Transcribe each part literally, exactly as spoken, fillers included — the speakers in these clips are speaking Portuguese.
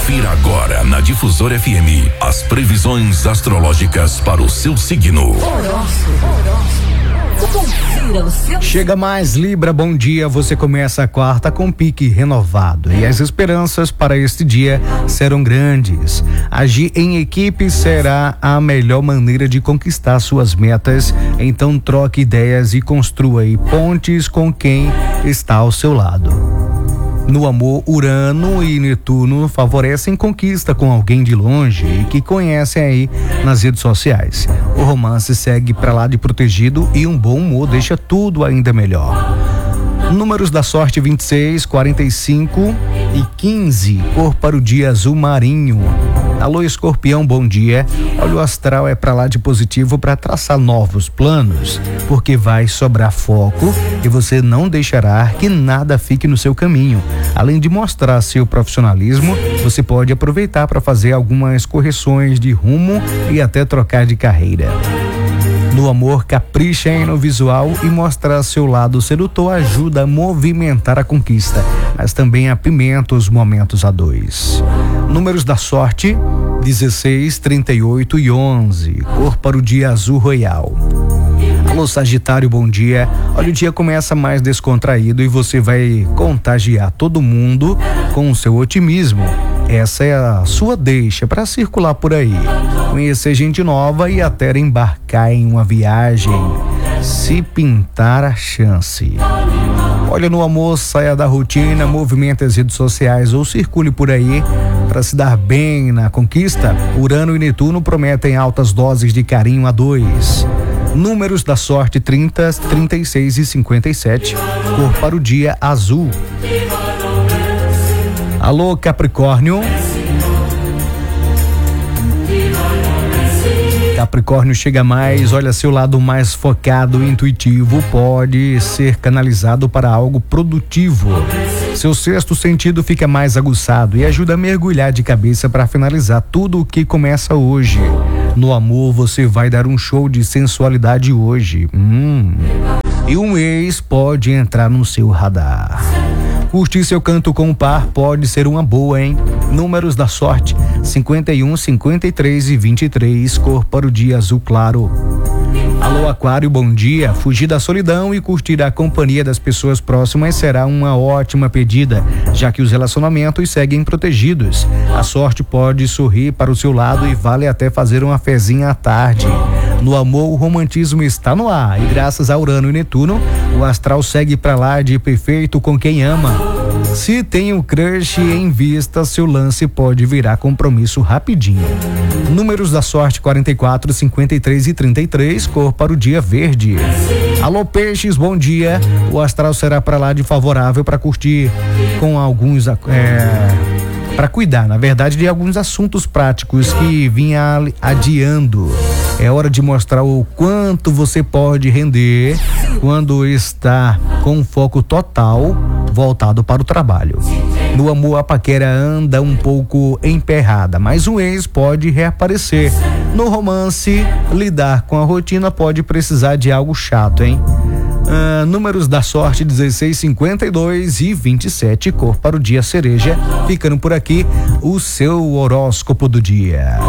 Confira agora na Difusora F M as previsões astrológicas para o seu signo. Chega mais, Libra, bom dia. Você começa a quarta com pique renovado e as esperanças para este dia serão grandes. Agir em equipe será a melhor maneira de conquistar suas metas, então troque ideias e construa aí pontes com quem está ao seu lado. No amor, Urano e Netuno favorecem conquista com alguém de longe e que conhecem aí nas redes sociais. O romance segue para lá de protegido e um bom humor deixa tudo ainda melhor. Números da sorte: vinte e seis, quarenta e cinco e quinze. Cor para o dia: azul marinho. Alô, Escorpião, bom dia. Olha, o astral é pra lá de positivo para traçar novos planos, porque vai sobrar foco e você não deixará que nada fique no seu caminho. Além de mostrar seu profissionalismo, você pode aproveitar para fazer algumas correções de rumo e até trocar de carreira. No amor, capricha no visual e mostrar seu lado sedutor ajuda a movimentar a conquista, mas também apimenta os momentos a dois. Números da sorte: dezesseis, trinta e oito e onze. Cor para o dia: azul royal. Alô, Sagitário, bom dia. Olha, o dia começa mais descontraído e você vai contagiar todo mundo com o seu otimismo. Essa é a sua deixa para circular por aí, conhecer gente nova e até embarcar em uma viagem, se pintar a chance. Olha, no amor, saia da rotina, movimente as redes sociais ou circule por aí para se dar bem na conquista. Urano e Netuno prometem altas doses de carinho a dois. Números da sorte: trinta, trinta e seis e cinquenta e sete. Cor para o dia: azul. Alô, Capricórnio. Capricórnio, chega mais. Olha, seu lado mais focado e intuitivo pode ser canalizado para algo produtivo. Seu sexto sentido fica mais aguçado e ajuda a mergulhar de cabeça para finalizar tudo o que começa hoje. No amor, você vai dar um show de sensualidade hoje. Hum. E um ex pode entrar no seu radar. Curtir seu canto com o par pode ser uma boa, hein? Números da sorte: cinquenta e um, cinquenta e três e vinte e três. Cor para o dia: azul claro. Alô, Aquário, bom dia. Fugir da solidão e curtir a companhia das pessoas próximas será uma ótima pedida, já que os relacionamentos seguem protegidos. A sorte pode sorrir para o seu lado e vale até fazer uma fezinha à tarde. No amor, o romantismo está no ar e graças a Urano e Netuno, o astral segue para lá de perfeito com quem ama. Se tem um crush em vista, seu lance pode virar compromisso rapidinho. Números da sorte: quarenta e quatro, cinquenta e três e trinta e três. Cor para o dia: verde. Alô, Peixes, bom dia. O astral será para lá de favorável para curtir com alguns é, para cuidar, na verdade, de alguns assuntos práticos que vinha adiando. É hora de mostrar o quanto você pode render quando está com foco total voltado para o trabalho. No amor, a paquera anda um pouco emperrada, mas um ex pode reaparecer. No romance, lidar com a rotina pode precisar de algo chato, hein? Ah, números da sorte: dezesseis, cinquenta e dois e vinte e sete. Cor para o dia: cereja. Ficando por aqui o seu horóscopo do dia.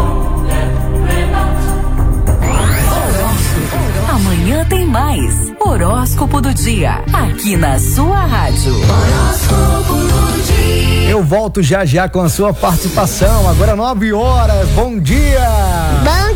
Amanhã tem mais Horóscopo do Dia, aqui na sua rádio. Horóscopo do dia. Eu volto já já com a sua participação. Agora nove horas. Bom dia! Bom